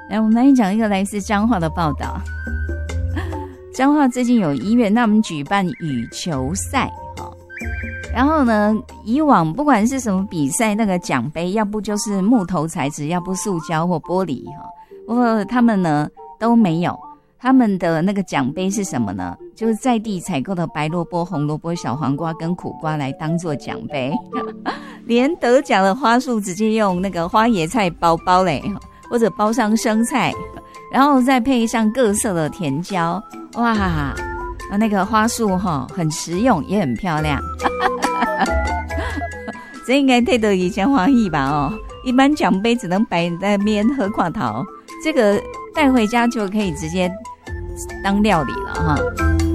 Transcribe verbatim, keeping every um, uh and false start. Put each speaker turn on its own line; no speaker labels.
来，我们来讲一个来自彰化的报道。彰化最近有医院，那我们举办羽球赛，然后呢，以往不管是什么比赛，那个奖杯要不就是木头材质，要不塑胶或玻璃哈。不过他们呢都没有，他们的那个奖杯是什么呢？就是在地采购的白萝卜、红萝卜、小黄瓜跟苦瓜来当做奖杯，连得奖的花束直接用那个花椰菜包包嘞，或者包上生菜，然后再配上各色的甜椒，哇！那个花束哈很实用，也很漂亮。这应该配得以前华裔吧哦，一般奖杯只能摆在那边喝垮头，这个带回家就可以直接当料理了哈。